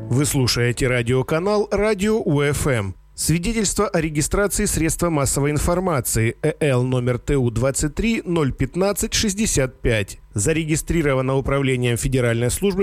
Вы слушаете радиоканал «Радио УФМ». Свидетельство о регистрации средства массовой информации ЭЛ номер ТУ-23 015-65. Зарегистрировано Управлением Федеральной службы